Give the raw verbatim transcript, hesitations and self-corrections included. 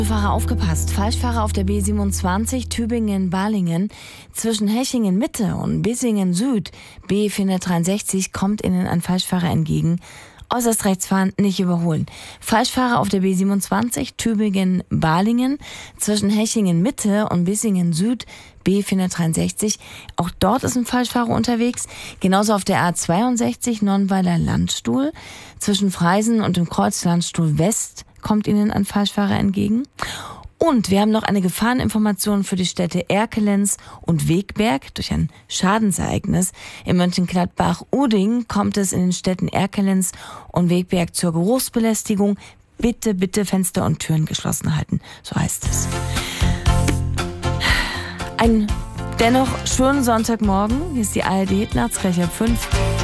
Fahrer aufgepasst. Falschfahrer auf der B siebenundzwanzig Tübingen-Balingen zwischen Hechingen Mitte und Bissingen Süd. B vierhundertdreiundsechzig kommt Ihnen ein Falschfahrer entgegen. Äußerst rechts fahren, nicht überholen. Falschfahrer auf der B siebenundzwanzig Tübingen-Balingen zwischen Hechingen Mitte und Bissingen Süd. B vierhundertdreiundsechzig. Auch dort ist ein Falschfahrer unterwegs. Genauso auf der A zweiundsechzig Nonnweiler Landstuhl. Zwischen Freisen und dem Kreuz Landstuhl West kommt Ihnen ein Falschfahrer entgegen. Und wir haben noch eine Gefahreninformation für die Städte Erkelenz und Wegberg. Durch ein Schadensereignis in Mönchengladbach-Uding kommt es in den Städten Erkelenz und Wegberg zur Geruchsbelästigung. Bitte, bitte Fenster und Türen geschlossen halten. So heißt es. Ein dennoch schönen Sonntagmorgen. Hier ist die A R D Nachtsgleich ab fünf.